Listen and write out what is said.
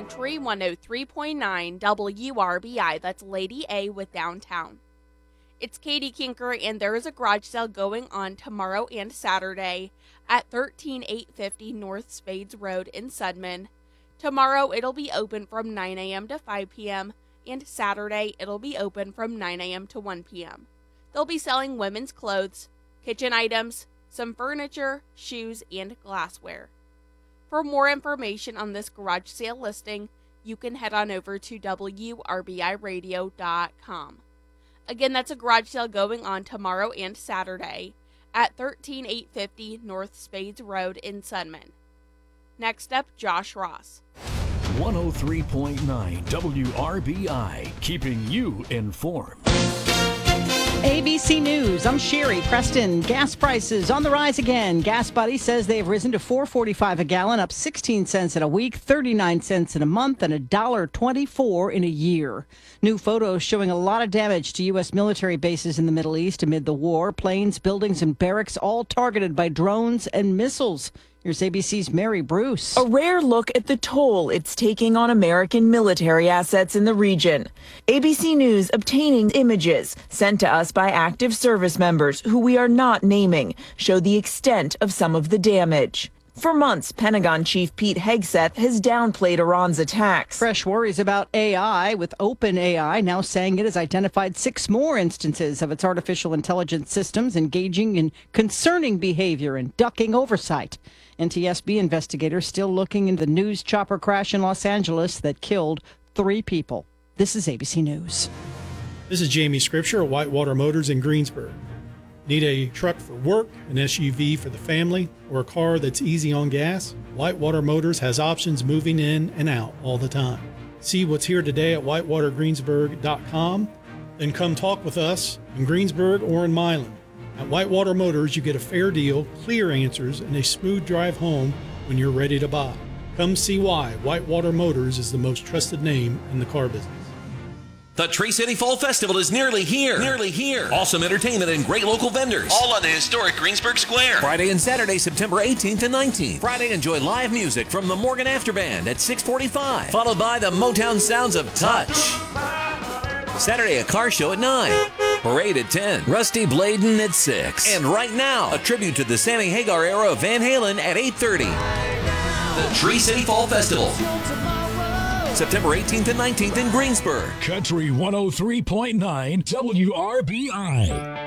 Country 103.9 WRBI. That's Lady A with Downtown. It's Katie Kinker, and there is a garage sale going on tomorrow and Saturday at 13850 North Spades Road in Sudman. Tomorrow it'll be open from 9 a.m. to 5 p.m., and Saturday it'll be open from 9 a.m. to 1 p.m. They'll be selling women's clothes, kitchen items, some furniture, shoes, and glassware. For more information on this garage sale listing, you can head on over to WRBIRadio.com. Again, that's a garage sale going on tomorrow and Saturday at 13850 North Spades Road in Sudman. Next up, Josh Ross. 103.9 WRBI, keeping you informed. ABC News, I'm Sherry Preston. Gas prices on the rise again. Gas Buddy says they've risen to $4.45 a gallon, up 16 cents in a week, 39 cents in a month, and $1.24 in a year. New photos showing a lot of damage to U.S. military bases in the Middle East amid the war. Planes, buildings, and barracks all targeted by drones and missiles. Here's ABC's Mary Bruce. A rare look at the toll it's taking on American military assets in the region. ABC News obtaining images sent to us by active service members who we are not naming show the extent of some of the damage. For months, Pentagon Chief Pete Hegseth has downplayed Iran's attacks. Fresh worries about AI, with OpenAI now saying it has identified 6 more instances of its artificial intelligence systems engaging in concerning behavior and ducking oversight. NTSB investigators still looking into the news chopper crash in Los Angeles that killed 3 people. This is ABC News. This is Jamie Scripture at Whitewater Motors in Greensburg. Need a truck for work, an SUV for the family, or a car that's easy on gas? Whitewater Motors has options moving in and out all the time. See what's here today at whitewatergreensburg.com. Then come talk with us in Greensburg or in Milan. At Whitewater Motors, you get a fair deal, clear answers, and a smooth drive home when you're ready to buy. Come see why Whitewater Motors is the most trusted name in the car business. The Tree City Fall Festival is nearly here. Awesome entertainment and great local vendors. All on the historic Greensburg Square. Friday and Saturday, September 18th and 19th. Friday, enjoy live music from the Morgan Afterband at 6:45, followed by the Motown sounds of Touch. Saturday, a car show at 9. Parade at 10. Rusty Bladen at 6. And right now, a tribute to the Sammy Hagar era of Van Halen at 8:30. The Tree City Fall Festival. September 18th and 19th in Greensburg. Country 103.9 WRBI.